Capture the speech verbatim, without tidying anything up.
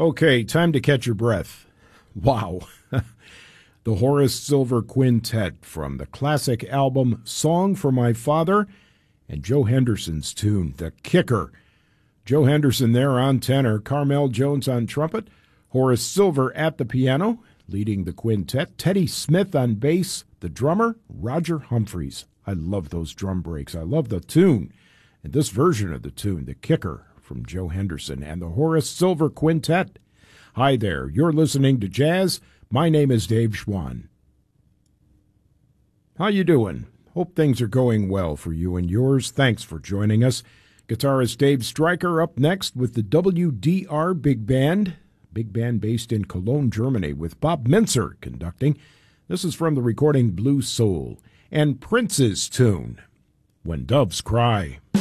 Okay, time to catch your breath. Wow. The Horace Silver Quintet from the classic album Song for My Father, and Joe Henderson's tune, The Kicker. Joe Henderson there on tenor, Carmel Jones on trumpet, Horace Silver at the piano, leading the quintet, Teddy Smith on bass, the drummer, Roger Humphreys. I love those drum breaks. I love the tune. And this version of the tune, The Kicker, from Joe Henderson and the Horace Silver Quintet. Hi there, you're listening to Jazz. My name is Dave Schwann. How you doing? Hope things are going well for you and yours. Thanks for joining us. Guitarist Dave Stryker up next with the W D R Big Band. Big band based in Cologne, Germany, with Bob Mintzer conducting. This is from the recording Blue Soul. And Prince's tune, When Doves Cry.